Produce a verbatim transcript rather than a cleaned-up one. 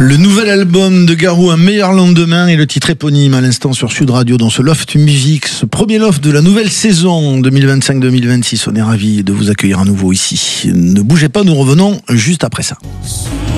Le nouvel album de Garou, Un meilleur lendemain, et le titre éponyme à l'instant sur Sud Radio dans ce Loft Music, ce premier loft de la nouvelle saison deux mille vingt-cinq deux mille vingt-six. On est ravis de vous accueillir à nouveau ici. Ne bougez pas, nous revenons juste après ça.